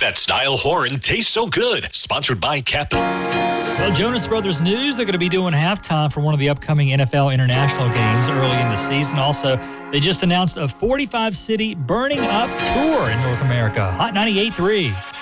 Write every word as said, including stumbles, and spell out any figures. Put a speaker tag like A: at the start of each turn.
A: That style horn tastes so good. Sponsored by Capital.
B: Well, Jonas Brothers news, they're going to be doing halftime for one of the upcoming N F L international games early in the season. Also, they just announced a forty-five city Burning Up tour in North America. Hot ninety-eight point three.